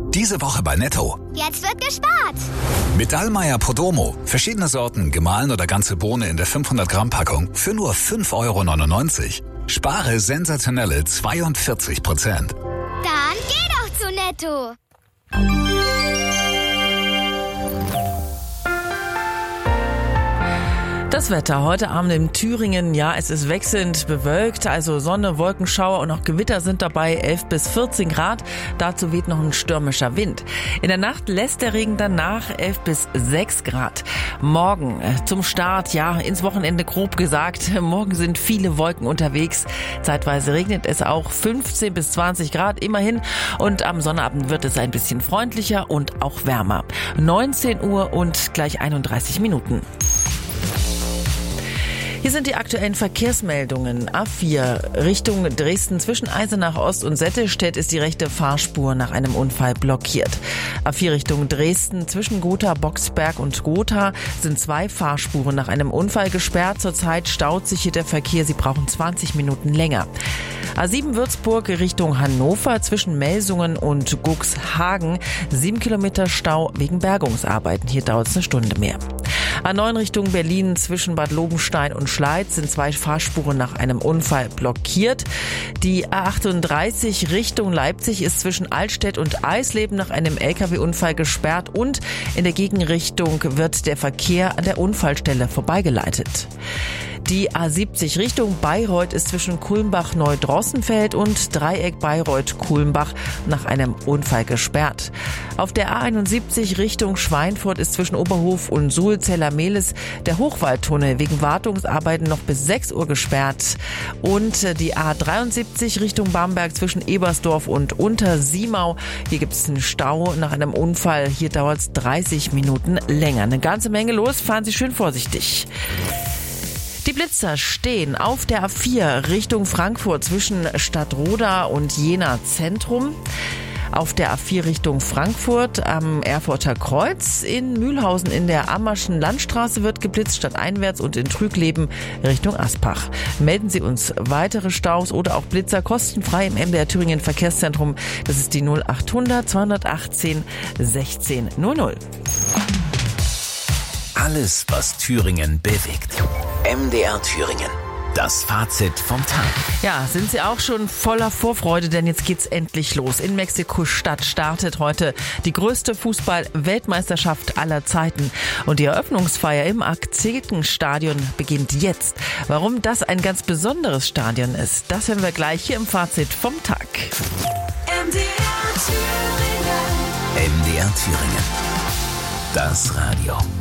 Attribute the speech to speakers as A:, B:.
A: Diese Woche bei Netto.
B: Jetzt wird gespart.
A: Mit Dallmayr Podromo. Verschiedene Sorten, gemahlen oder ganze Bohne in der 500 Gramm Packung für nur 5,99 €. Spare sensationelle 42%.
B: Dann geh doch zu Netto.
C: Das Wetter heute Abend in Thüringen, ja, es ist wechselnd bewölkt, also Sonne, Wolkenschauer und auch Gewitter sind dabei, 11 bis 14 Grad. Dazu weht noch ein stürmischer Wind. In der Nacht lässt der Regen dann nach, 11 bis 6 Grad. Morgen zum Start, ja, ins Wochenende grob gesagt. Morgen sind viele Wolken unterwegs. Zeitweise regnet es auch, 15 bis 20 Grad immerhin. Und am Sonnabend wird es ein bisschen freundlicher und auch wärmer. 19 Uhr und gleich 31 Minuten. Hier sind die aktuellen Verkehrsmeldungen. A4 Richtung Dresden zwischen Eisenach Ost und Settelstedt ist die rechte Fahrspur nach einem Unfall blockiert. A4 Richtung Dresden zwischen Gotha, Boxberg und Gotha sind 2 Fahrspuren nach einem Unfall gesperrt. Zurzeit staut sich hier der Verkehr. Sie brauchen 20 Minuten länger. A7 Würzburg Richtung Hannover zwischen Melsungen und Guxhagen 7 Kilometer Stau wegen Bergungsarbeiten. Hier dauert es eine Stunde mehr. A9 Richtung Berlin zwischen Bad Lobenstein und Schleiz sind 2 Fahrspuren nach einem Unfall blockiert. Die A38 Richtung Leipzig ist zwischen Altstedt und Eisleben nach einem LKW-Unfall gesperrt und in der Gegenrichtung wird der Verkehr an der Unfallstelle vorbeigeleitet. Die A70 Richtung Bayreuth ist zwischen Kulmbach-Neudrossenfeld und Dreieck Bayreuth-Kulmbach nach einem Unfall gesperrt. Auf der A71 Richtung Schweinfurt ist zwischen Oberhof und Suhlzeller-Mehlis der Hochwaldtunnel wegen Wartungsarbeiten noch bis 6 Uhr gesperrt. Und die A73 Richtung Bamberg zwischen Ebersdorf und Untersiemau. Hier gibt es einen Stau nach einem Unfall. Hier dauert es 30 Minuten länger. Eine ganze Menge los. Fahren Sie schön vorsichtig. Die Blitzer stehen auf der A4 Richtung Frankfurt zwischen Stadtroda und Jena Zentrum. Auf der A4 Richtung Frankfurt am Erfurter Kreuz. In Mühlhausen in der Ammerschen Landstraße wird geblitzt stadteinwärts und in Trügleben Richtung Aspach. Melden Sie uns weitere Staus oder auch Blitzer kostenfrei im MDR Thüringen Verkehrszentrum. Das ist die 0800 218 16 00.
D: Alles, was Thüringen bewegt. MDR Thüringen. Das Fazit vom Tag.
C: Ja, sind Sie auch schon voller Vorfreude, denn jetzt geht's endlich los. In Mexiko-Stadt startet heute die größte Fußball-Weltmeisterschaft aller Zeiten. Und die Eröffnungsfeier im Aztekenstadion beginnt jetzt. Warum das ein ganz besonderes Stadion ist, das hören wir gleich hier im Fazit vom Tag.
E: MDR Thüringen.
D: MDR Thüringen. Das Radio.